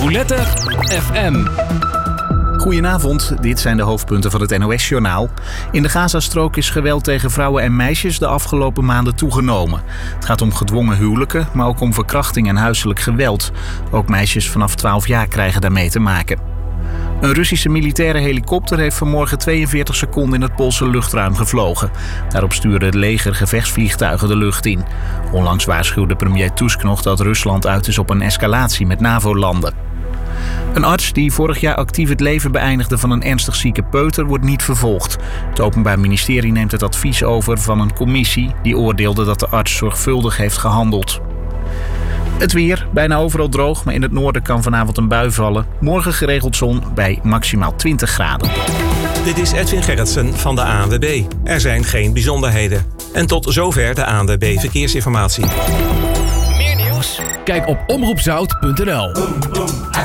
Roulette FM. Goedenavond, dit zijn de hoofdpunten van het NOS-journaal. In de Gazastrook is geweld tegen vrouwen en meisjes de afgelopen maanden toegenomen. Het gaat om gedwongen huwelijken, maar ook om verkrachting en huiselijk geweld. Ook meisjes vanaf 12 jaar krijgen daarmee te maken. Een Russische militaire helikopter heeft vanmorgen 42 seconden in het Poolse luchtruim gevlogen. Daarop stuurde het leger gevechtsvliegtuigen de lucht in. Onlangs waarschuwde premier Tusk nog dat Rusland uit is op een escalatie met NAVO-landen. Een arts die vorig jaar actief het leven beëindigde van een ernstig zieke peuter wordt niet vervolgd. Het Openbaar Ministerie neemt het advies over van een commissie die oordeelde dat de arts zorgvuldig heeft gehandeld. Het weer, bijna overal droog, maar in het noorden kan vanavond een bui vallen. Morgen geregeld zon bij maximaal 20 graden. Dit is Edwin Gerritsen van de ANWB. Er zijn geen bijzonderheden. En tot zover de ANWB Verkeersinformatie. Meer nieuws? Kijk op omroepzout.nl.